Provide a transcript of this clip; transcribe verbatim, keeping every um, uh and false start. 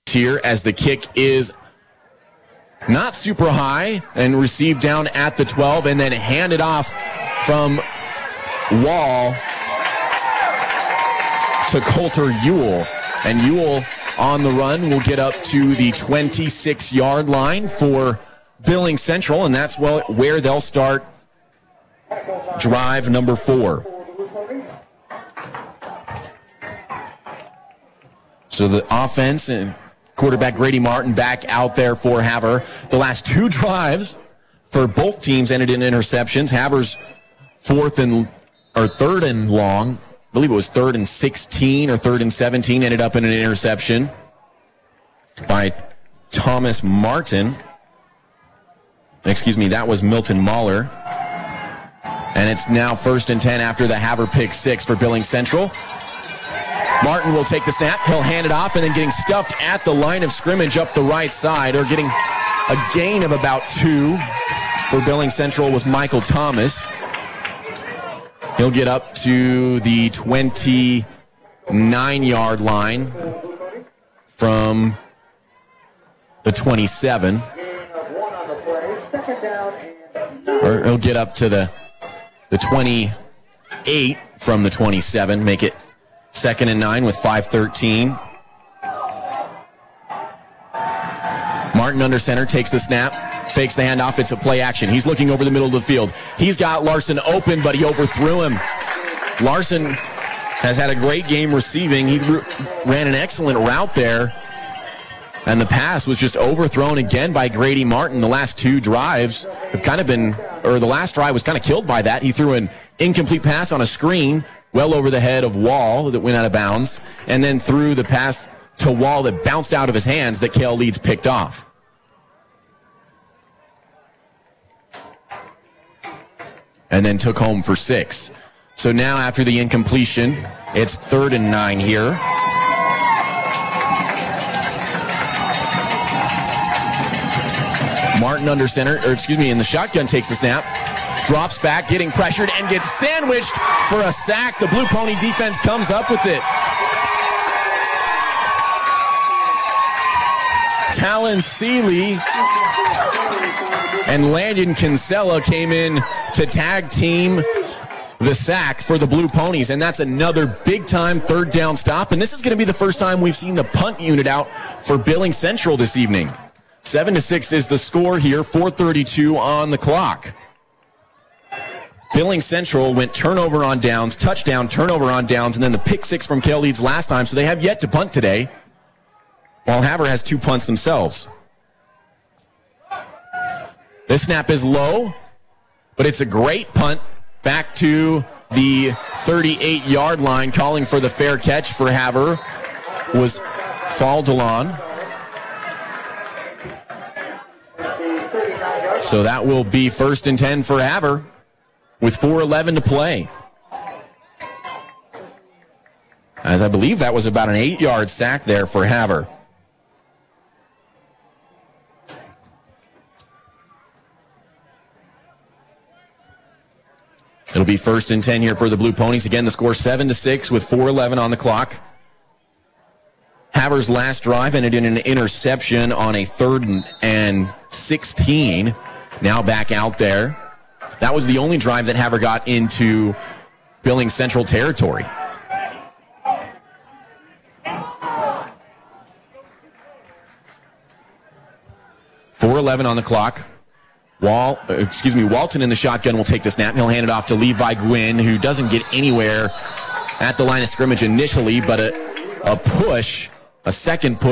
here as the kick is not super high and received down at the twelve and then handed off from Wall to Coulter Ewell. And Ewell on the run will get up to the twenty-six-yard line for Billings Central, and that's where they'll start drive number four. So the offense and quarterback Grady Martin back out there for Havre. The last two drives for both teams ended in interceptions. Havre's fourth and or third and long, I believe it was third and sixteen or third and seventeen, ended up in an interception by Thomas Martin. Excuse me, that was Milton Mahler. And it's now first and ten after the Havre pick six for Billings Central. Martin will take the snap. He'll hand it off, and then getting stuffed at the line of scrimmage up the right side, or getting a gain of about two for Billings Central was Michael Thomas. He'll get up to the twenty-nine-yard line from the twenty-seven. Or he'll get up to the, the twenty-eight from the twenty-seven, make it second and nine with five thirteen. Martin under center, takes the snap, fakes the handoff. It's a play action. He's looking over the middle of the field. He's got Larson open, but he overthrew him. Larson has had a great game receiving. He ran an excellent route there, and the pass was just overthrown again by Grady Martin. The last two drives have kind of been, or the last drive was kind of killed by that. He threw an incomplete pass on a screen well over the head of Wall that went out of bounds, and then threw the pass to Wall that bounced out of his hands that Cale Leeds picked off. And then took home for six. So now after the incompletion, it's third and nine here. Martin under center, or excuse me, in the shotgun, takes the snap, drops back, getting pressured, and gets sandwiched for a sack. The Blue Pony defense comes up with it. Talon Seeley and Landon Kinsella came in to tag team the sack for the Blue Ponies, and that's another big-time third down stop, and this is going to be the first time we've seen the punt unit out for Billings Central this evening. Seven to six is the score here, four thirty-two on the clock. Billings Central went turnover on downs, touchdown, turnover on downs, and then the pick six from Cale Leeds last time, so they have yet to punt today, while Havre has two punts themselves. This snap is low, but it's a great punt back to the thirty-eight-yard line. Calling for the fair catch for Havre was Faldelon. So that will be first and ten for Havre with four eleven to play. As I believe that was about an eight-yard sack there for Havre. It'll be first and ten here for the Blue Ponies. Again, the score seven to six with four eleven on the clock. Havre's last drive ended in an interception on a third and sixteen. Now back out there. That was the only drive that Havre got into Billings Central territory. four eleven on the clock. Wall, excuse me, Walton in the shotgun will take the snap. He'll hand it off to Levi Gwynn, who doesn't get anywhere at the line of scrimmage initially, but a, a push, a second push.